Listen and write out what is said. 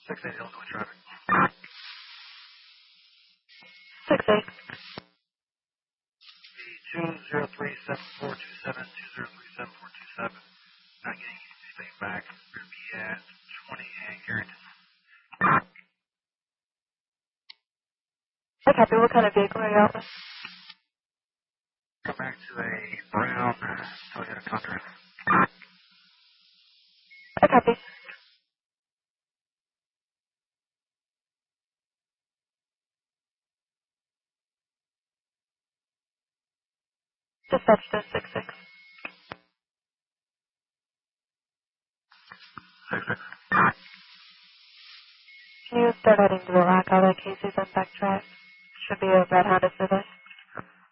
6-8 Illinois traffic. 6-8. 203-7427, 203-7427. Not getting anything back. We're going to be at 20 and Carrington. I copy. What kind of vehicle are you out with? Come back to a brown Toyota Tundra. I copy. Dispatch to 6-6. 6-6. Can you start heading to the rock out of Casey's on backtrack? Should be a red Honda Civic.